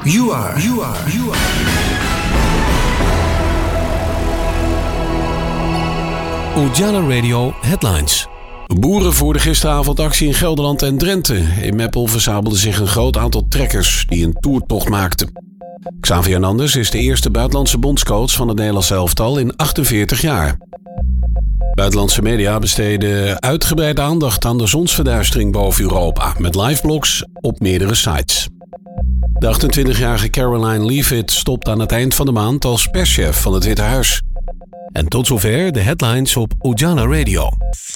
You are. Ujala Radio Headlines. Boeren voerden gisteravond actie in Gelderland en Drenthe. In Meppel verzamelde zich een groot aantal trekkers die een toertocht maakten. Xavi Hernandez is de eerste buitenlandse bondscoach van het Nederlands elftal in 48 jaar. Buitenlandse media besteden uitgebreid aandacht aan de zonsverduistering boven Europa met liveblogs op meerdere sites. De 28-jarige Caroline Leavitt stopt aan het eind van de maand als perschef van het Witte Huis. En tot zover de headlines op Ujala Radio.